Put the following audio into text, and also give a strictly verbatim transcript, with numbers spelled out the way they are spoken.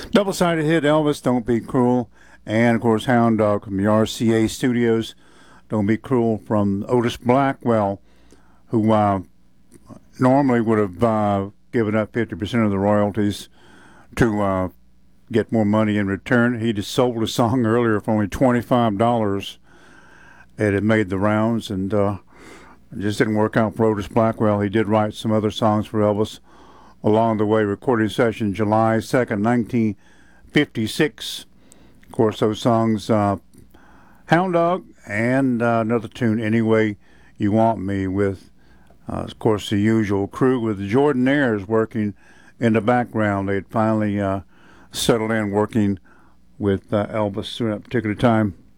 Double-sided hit, Elvis, Don't Be Cruel. And, of course, Hound Dog from the R C A Studios, Don't Be Cruel, from Otis Blackwell, who uh, normally would have uh, given up fifty percent of the royalties to uh, get more money in return. He just sold a song earlier for only twenty-five dollars. And it made the rounds, and uh, it just didn't work out for Otis Blackwell. He did write some other songs for Elvis along the way. Recording session July second, nineteen fifty-six. Of course, those songs, uh, Hound Dog, and uh, another tune, Any Way You Want Me, with, uh, of course, the usual crew, with the Jordanaires working in the background. They had finally uh, settled in working with uh, Elvis during that particular time.